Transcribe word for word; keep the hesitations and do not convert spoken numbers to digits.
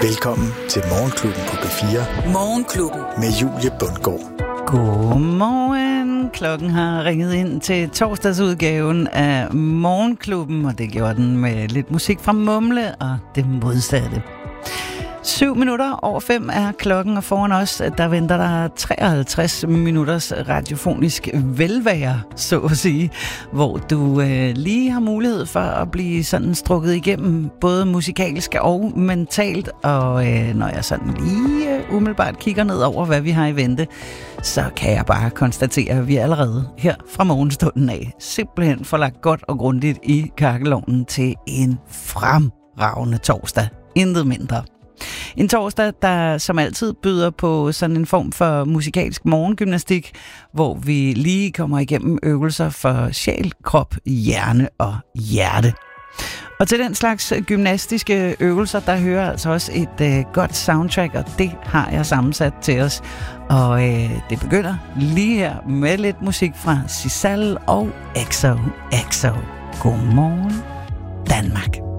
Velkommen til Morgenklubben på B fire. Morgenklubben med Julie Bundgaard. Godmorgen. Klokken har ringet ind til torsdagsudgaven af Morgenklubben, og det gjorde den med lidt musik fra Mumle og det modsatte. Syv minutter over fem er klokken, og foran os, der venter der treoghalvtreds minutters radiofonisk velvære, så at sige, hvor du øh, lige har mulighed for at blive sådan strukket igennem, både musikalsk og mentalt, og øh, når jeg sådan lige øh, umiddelbart kigger ned over, hvad vi har i vente, så kan jeg bare konstatere, at vi allerede her fra morgenstunden af simpelthen får lagt godt og grundigt i kakkelovnen til en fremragende torsdag. Intet mindre. En torsdag, der som altid byder på sådan en form for musikalsk morgengymnastik, hvor vi lige kommer igennem øvelser for sjæl, krop, hjerne og hjerte. Og til den slags gymnastiske øvelser, der hører altså også et øh, godt soundtrack, og det har jeg sammensat til os. Og øh, det begynder lige her med lidt musik fra Sisal og Exo Exo. Godmorgen, Danmark.